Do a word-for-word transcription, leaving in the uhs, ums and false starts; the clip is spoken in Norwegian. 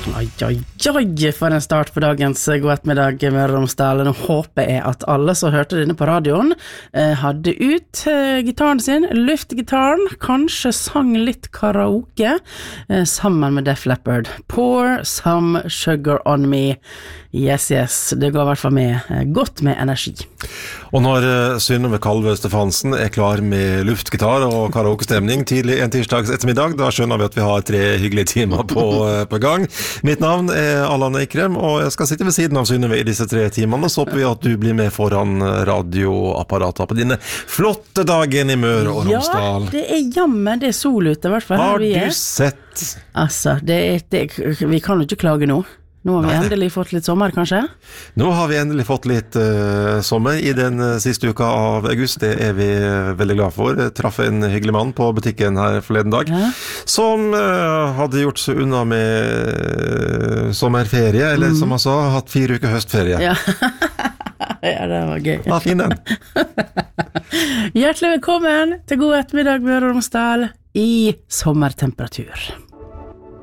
Oi, oi, oi, for en start på dagens God ettermiddag med Romsdal. Nå håper jeg at alle som hørte denne på radioen eh, hadde ut eh, gitaren sin, luftgitaren, kanskje sang litt karaoke eh, sammen med Def Leppard. Pour some sugar on me. Yes, yes, det går i hvert fall med eh, godt med energi. Og når uh, Synnøve Kalve Stefansen er klar med luftgitar og karaokestemning tidlig en tirsdags ettermiddag, da skjønner vi at vi har tre hyggelige timer på, uh, på gang. Mitt navn er Allan Eikrem, og jeg skal sitte ved siden av Synnøve i disse tre timene, så håper vi at du blir med foran radioapparater på dine flotte dagen i Møre og Romsdal. Ja, det er jammen, det er sol ute i hvert fall. Har du sett? Altså, det er, det, vi kan jo ikke klage nå. Nå har vi Nei, endelig fått litt sommer, kanskje? Nå har vi endelig fått litt uh, sommer i den uh, siste uka av august. Det er vi uh, veldig glad for. Jeg traff en hyggelig mann på butikken her forleden dag, ja. som uh, hadde gjort seg unna med uh, sommerferie, eller mm. som han sa, hatt fire uker høstferie. Ja. Ja, det var gøy. Ja, fin den. Hjertelig velkommen til God ettermiddag, Møre og Romsdal, i sommertemperatur.